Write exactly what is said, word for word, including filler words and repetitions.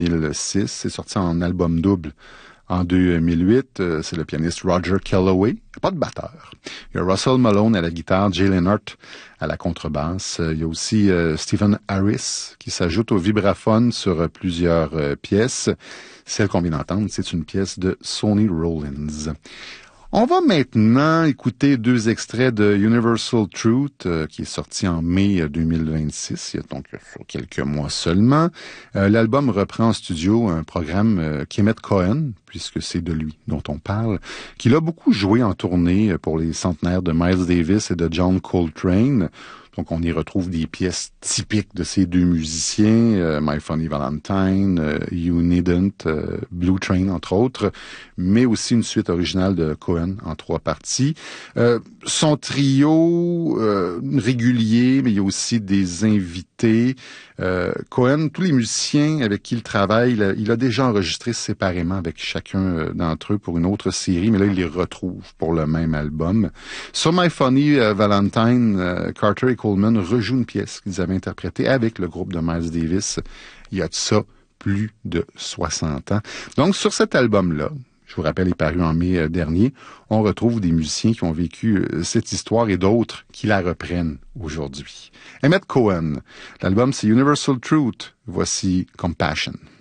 deux mille six. C'est sorti en album double en deux mille huit. C'est le pianiste Roger Kellaway. Il n'y a pas de batteur. Il y a Russell Malone à la guitare, Jalen Hurt à la contrebasse. Il y a aussi euh, Stephen Harris qui s'ajoute au vibraphone sur euh, plusieurs euh, pièces. Celle qu'on vient d'entendre, c'est une pièce de Sonny Rollins. On va maintenant écouter deux extraits de Universal Truth, euh, qui est sorti en mai deux mille vingt-six, il y a donc sur quelques mois seulement. Euh, l'album reprend en studio un programme euh, qu'Emmett Cohen, puisque c'est de lui dont on parle, qu'il a beaucoup joué en tournée pour les centenaires de Miles Davis et de John Coltrane. Donc, on y retrouve des pièces typiques de ces deux musiciens, euh, My Funny Valentine, euh, You Needn't, euh, Blue Train, entre autres, mais aussi une suite originale de Cohen en trois parties. Euh, son trio euh, régulier, mais il y a aussi des invités. Euh, Cohen, tous les musiciens avec qui il travaille, il a, il a déjà enregistré séparément avec chacun d'entre eux pour une autre série, mais là, il les retrouve pour le même album. Sur My Funny euh, Valentine, euh, Carter et Coleman rejouent une pièce qu'ils avaient interprétée avec le groupe de Miles Davis. Il y a de ça plus de soixante ans. Donc, sur cet album-là, je vous rappelle, il est paru en mai dernier, on retrouve des musiciens qui ont vécu cette histoire et d'autres qui la reprennent aujourd'hui. Emmett Cohen, l'album c'est Universal Truth, voici Compassion.